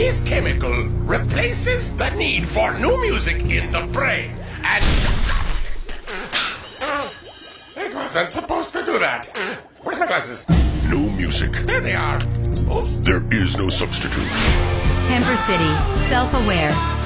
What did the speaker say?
This chemical replaces the need for new music in the fray. And it wasn't supposed to do that. Where's my glasses? No music. There they are. Oops. There is no substitute. Temper City, self-aware,